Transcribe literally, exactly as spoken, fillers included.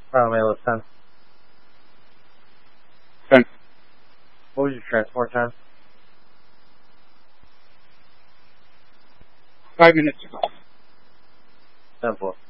Oh, man, it's ten. ten. What was your transport time? Five minutes ago. ten four.